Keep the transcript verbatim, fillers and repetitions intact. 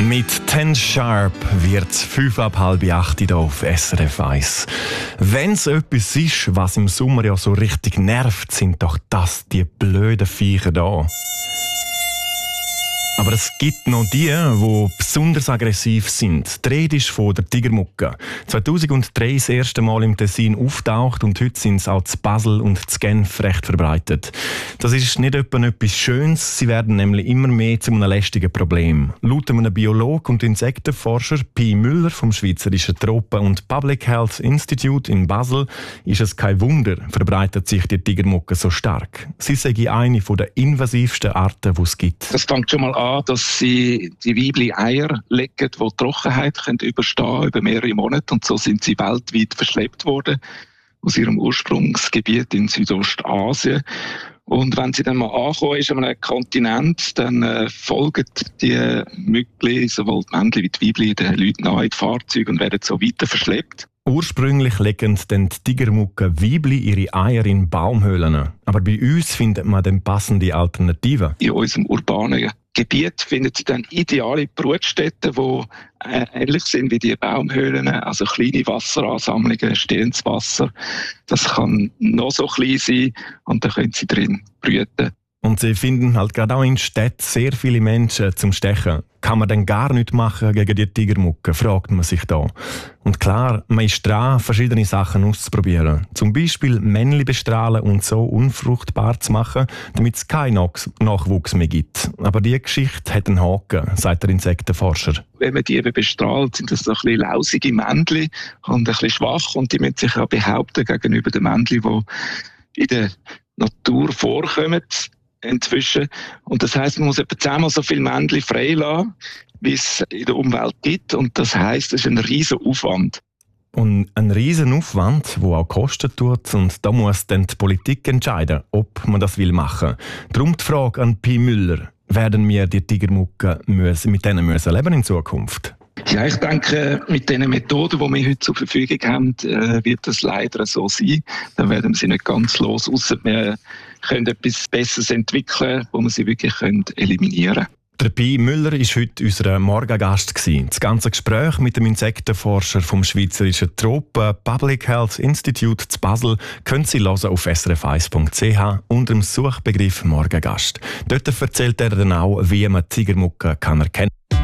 Mit «Ten Sharp» wird es fünf ab halb acht hier auf S R F eins. Wenn es etwas ist, was im Sommer ja so richtig nervt, sind doch das die blöden Viecher da. Aber es gibt noch die, die besonders aggressiv sind. Die Rede ist von der Tigermucke. zweitausenddrei das erste Mal im Tessin auftaucht und heute sind sie auch zu Basel und zu Genf recht verbreitet. Das ist nicht etwa etwas Schönes, sie werden nämlich immer mehr zu einem lästigen Problem. Laut einem Biologen und Insektenforscher Pi Müller vom Schweizerischen Tropen- und Public Health Institute in Basel ist es kein Wunder, verbreitet sich die Tigermucke so stark. Sie sei eine der invasivsten Arten, die es gibt. Das fängt schon mal an, dass sie die Weibli Eier legen, die die Trockenheit können überstehen über mehrere Monate. Und so sind sie weltweit verschleppt worden aus ihrem Ursprungsgebiet in Südostasien. Und wenn sie dann mal ankommen ist an einem Kontinent, dann äh, folgen die Mückli, sowohl die Männchen wie die Weibli, den Leuten nach in die Fahrzeuge und werden so weiter verschleppt. Ursprünglich legen dann die Tigermucke Weibli ihre Eier in Baumhöhlen. Aber bei uns findet man dann passende Alternativen. In unserem urbanen Gebiet findet sie dann ideale Brutstätten, die äh, ähnlich sind wie die Baumhöhlen, also kleine Wasseransammlungen, stehendes Wasser. Das kann noch so klein sein und dann können sie drin brüten. Und sie finden halt gerade auch in Städten sehr viele Menschen zum Stechen. Kann man denn gar nichts machen gegen die Tigermucke, fragt man sich da. Und klar, man ist dran, verschiedene Sachen auszuprobieren. Zum Beispiel Männchen bestrahlen und so unfruchtbar zu machen, damit es keinen Nachwuchs mehr gibt. Aber diese Geschichte hat einen Haken, sagt der Insektenforscher. Wenn man die eben bestrahlt, sind das so ein bisschen lausige Männchen und ein bisschen schwach. Und die müssen sich auch behaupten gegenüber den Männchen, die in der Natur vorkommen. Inzwischen. Und das heisst, man muss etwa zehnmal so viele Männchen freilassen, wie es in der Umwelt gibt. Und das heisst, das ist ein riesen Aufwand. Und ein riesen Aufwand, der auch kosten tut. Und da muss dann die Politik entscheiden, ob man das will machen. Darum die Frage an Pi Müller: Werden wir die Tigermucke müssen, mit denen müssen leben in Zukunft? Ja, ich denke, mit den Methoden, die wir heute zur Verfügung haben, äh, wird das leider so sein. Dann werden wir sie nicht ganz los, ausser wir können etwas Besseres entwickeln, wo wir sie wirklich können eliminieren können. Der Pi Müller war heute unser Morgengast. Das ganze Gespräch mit dem Insektenforscher vom Schweizerischen Tropen Public Health Institute zu Basel können Sie hören auf s r f eins punkt c h unter dem Suchbegriff Morgengast. Dort erzählt er dann auch, wie man Tigermucke kann erkennen kann.